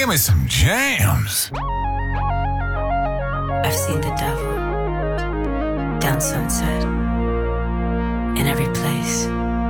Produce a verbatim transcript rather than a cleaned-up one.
Give me some jams. I've seen the devil down Sunset, in every place.